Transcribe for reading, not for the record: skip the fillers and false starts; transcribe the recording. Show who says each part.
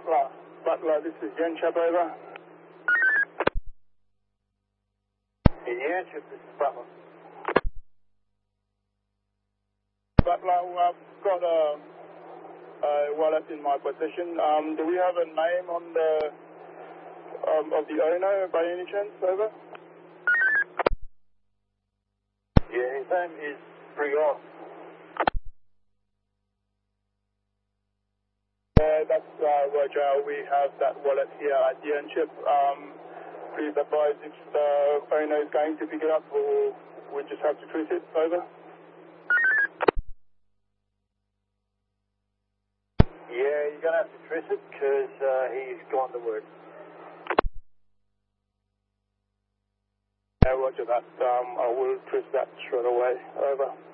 Speaker 1: Butler. Butler, this is Yenchap, over.
Speaker 2: Yenchap, this is Butler.
Speaker 1: Butler, I've got a wallet in my possession. Do we have a name on the of the owner by any chance, over?
Speaker 2: Yeah, his name is Brion.
Speaker 1: That's Roger. We have that wallet here at the Yenchap. Please advise if the owner is going to pick it up, or we just have to trace it, over?
Speaker 2: Yeah, you're going to have to trace it because he's gone to work.
Speaker 1: Yeah, roger that. I will trace that straight away, over.